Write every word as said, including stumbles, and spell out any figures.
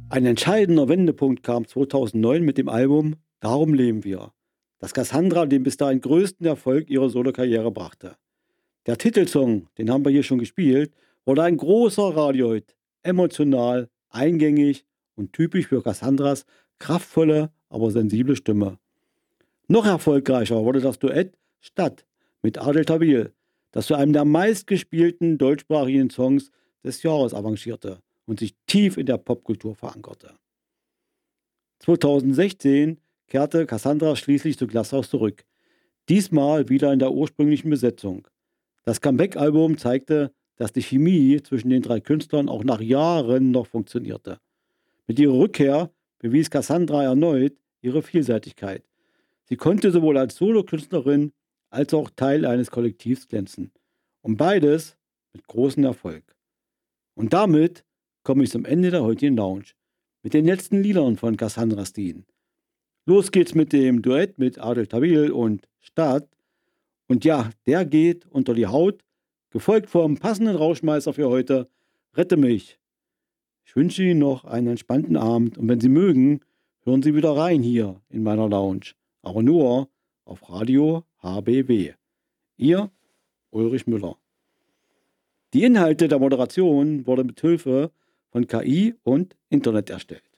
Ein entscheidender Wendepunkt kam zweitausendneun mit dem Album Darum leben wir, das Cassandra den bis dahin größten Erfolg ihrer Solokarriere brachte. Der Titelsong, den haben wir hier schon gespielt, wurde ein großer Radiohit, emotional, eingängig und typisch für Cassandras kraftvolle, aber sensible Stimme. Noch erfolgreicher wurde das Duett Stadt mit Adel Tawil, das zu einem der meistgespielten deutschsprachigen Songs des Jahres avancierte und sich tief in der Popkultur verankerte. zweitausendsechzehn kehrte Cassandra schließlich zu Glasshouse zurück, diesmal wieder in der ursprünglichen Besetzung. Das Comeback-Album zeigte, dass die Chemie zwischen den drei Künstlern auch nach Jahren noch funktionierte. Mit ihrer Rückkehr bewies Cassandra erneut ihre Vielseitigkeit. Sie konnte sowohl als Solokünstlerin als auch Teil eines Kollektivs glänzen. Und beides mit großem Erfolg. Und damit komme ich zum Ende der heutigen Lounge mit den letzten Liedern von Cassandra Steen. Los geht's mit dem Duett mit Adel Tawil und Stadt. Und ja, der geht unter die Haut, gefolgt vom passenden Rauschmeißer für heute, Rette mich. Ich wünsche Ihnen noch einen entspannten Abend und wenn Sie mögen, hören Sie wieder rein hier in meiner Lounge, aber nur auf Radio H B W. Ihr Ulrich Müller. Die Inhalte der Moderation wurden mit Hilfe von K I und Internet erstellt.